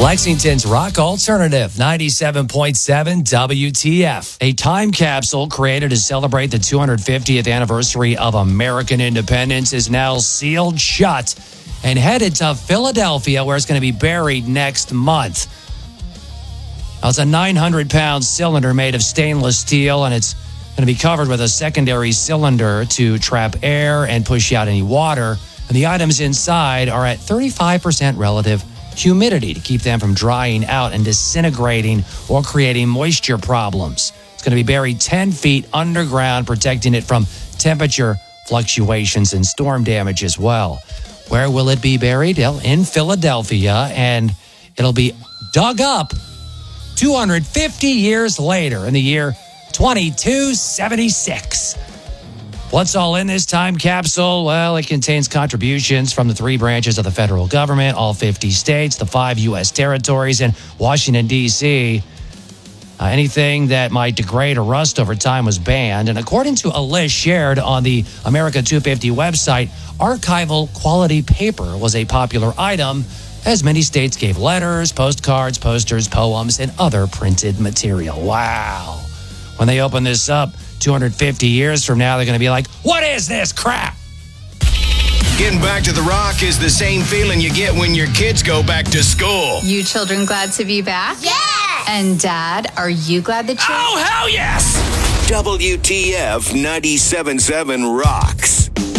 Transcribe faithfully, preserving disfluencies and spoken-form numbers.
Lexington's Rock Alternative, ninety-seven point seven W T F. A time capsule created to celebrate the two hundred fiftieth anniversary of American independence is now sealed shut and headed to Philadelphia, where it's going to be buried next month. Now, it's a nine hundred pound cylinder made of stainless steel, and it's going to be covered with a secondary cylinder to trap air and push out any water. And the items inside are at thirty-five percent relative humidity to keep them from drying out and disintegrating or creating moisture problems. It's going to be buried ten feet underground, protecting it from temperature fluctuations and storm damage as well. Where will it be buried? Well, in Philadelphia, and it'll be dug up two hundred fifty years later in the year twenty-two seventy-six. What's all in this time capsule? Well, it contains contributions from the three branches of the federal government, all fifty states, the five U S territories, and Washington, D C Uh, anything that might degrade or rust over time was banned. And according to a list shared on the America two fifty website, archival quality paper was a popular item, as many states gave letters, postcards, posters, poems, and other printed material. Wow. When they open this up, two hundred fifty years from now, they're going to be like, what is this crap? Getting back to the Rock is the same feeling you get when your kids go back to school. You children glad to be back? Yes! And Dad, are you glad that you... Oh, hell yes! W T F ninety-seven point seven rocks.